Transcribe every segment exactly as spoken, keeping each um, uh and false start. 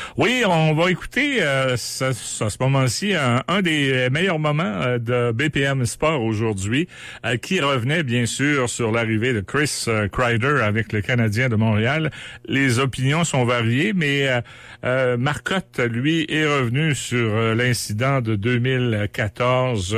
Oui, on va écouter euh, ça, à ce moment-ci un, un des meilleurs moments euh, de B P M Sport aujourd'hui, euh, qui revenait bien sûr sur l'arrivée de Chris euh, Kreider avec le Canadien de Montréal. Les opinions sont variées, mais euh, euh, Marcotte, lui, est revenu sur euh, l'incident de deux mille quatorze.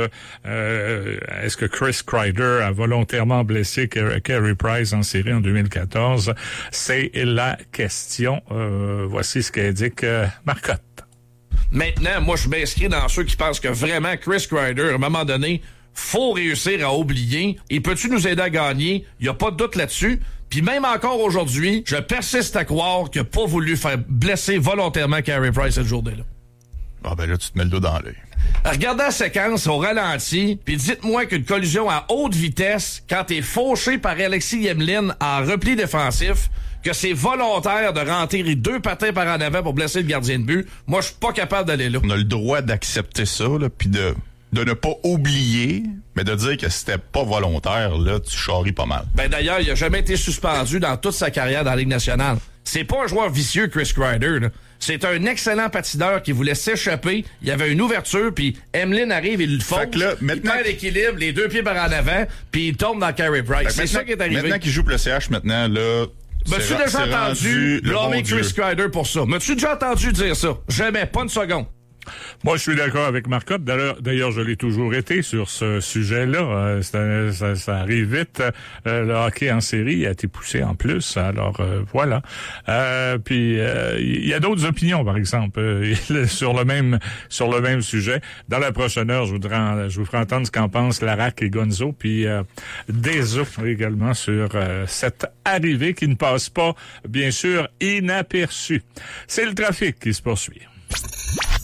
Euh, est-ce que Chris Kreider a volontairement blessé Carey Price en série en deux mille quatorze? C'est la question. Euh, voici ce qu'indique euh, Marcotte. Maintenant, moi, je m'inscris dans ceux qui pensent que vraiment Chris Kreider, à un moment donné, faut réussir à oublier. Et peux-tu nous aider à gagner? Il n'y a pas de doute là-dessus. Puis même encore aujourd'hui, je persiste à croire qu'il n'a pas voulu faire blesser volontairement Carey Price cette journée-là. Ah ben là, tu te mets le dos dans l'œil. Regardez la séquence au ralenti, puis dites-moi qu'une collision à haute vitesse, quand t'es fauché par Alexis Yemlin en repli défensif, que c'est volontaire de rentrer deux patins par en avant pour blesser le gardien de but, moi, je suis pas capable d'aller là. On a le droit d'accepter ça, là, puis de, de ne pas oublier, mais de dire que c'était pas volontaire, là, tu charries pas mal. Ben d'ailleurs, il a jamais été suspendu dans toute sa carrière dans la Ligue nationale. C'est pas un joueur vicieux, Chris Kreider, là. C'est un excellent patineur qui voulait s'échapper. Il y avait une ouverture, puis Emeline arrive, il le fonce. Là, il perd l'équilibre, les deux pieds par en avant, puis il tombe dans Carey Price. C'est ça qui est arrivé. Maintenant qu'il joue pour le C H, maintenant, là... M'as-tu déjà entendu blâmer Chris Kreider pour ça? M'as-tu déjà entendu dire ça? Jamais, pas une seconde. Moi, je suis d'accord avec Marcotte. D'ailleurs, d'ailleurs, je l'ai toujours été sur ce sujet-là. Euh, ça, ça, ça arrive vite. Euh, le hockey en série a été poussé en plus. Alors, euh, voilà. Euh, puis, il euh, y a d'autres opinions, par exemple, euh, sur le même sur le même sujet. Dans la prochaine heure, je voudrais, je vous ferai entendre ce qu'en pensent Larac et Gonzo, puis euh, Deso également sur euh, cette arrivée qui ne passe pas, bien sûr, inaperçue. C'est le trafic qui se poursuit.